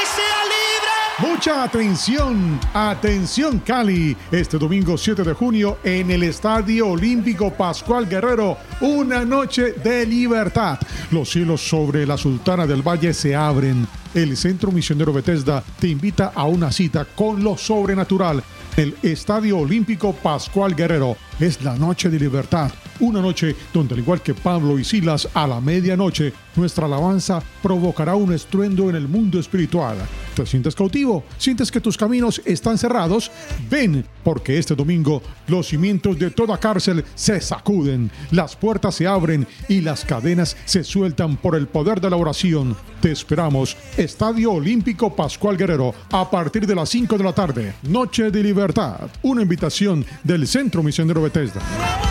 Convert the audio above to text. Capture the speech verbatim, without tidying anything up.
que sea libre. Mucha atención, atención Cali, este domingo siete de junio en el Estadio Olímpico Pascual Guerrero, una noche de libertad. Los cielos sobre la Sultana del Valle se abren. El Centro Misionero Bethesda te invita a una cita con lo sobrenatural. El Estadio Olímpico Pascual Guerrero es la noche de libertad. Una noche donde, al igual que Pablo y Silas, a la medianoche, nuestra alabanza provocará un estruendo en el mundo espiritual. ¿Te sientes cautivo? ¿Sientes que tus caminos están cerrados? Ven, porque este domingo los cimientos de toda cárcel se sacuden, las puertas se abren y las cadenas se sueltan por el poder de la oración. Te esperamos, Estadio Olímpico Pascual Guerrero, a partir de las cinco de la tarde. Noche de libertad, una invitación del Centro Misionero Bethesda.